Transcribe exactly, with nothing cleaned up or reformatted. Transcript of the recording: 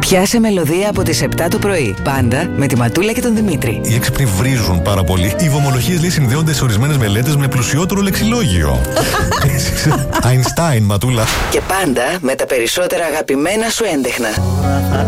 Πιάσε μελωδία από τις επτά το πρωί. Πάντα με τη Ματούλα και τον Δημήτρη. Οι έξυπνοι βρίζουν πάρα πολύ. Οι βομολογίες λέει συνδέονται σε ορισμένες μελέτες με πλουσιότερο λεξιλόγιο. Αϊνστάιν, Ματούλα. Και πάντα με τα περισσότερα αγαπημένα σου έντεχνα.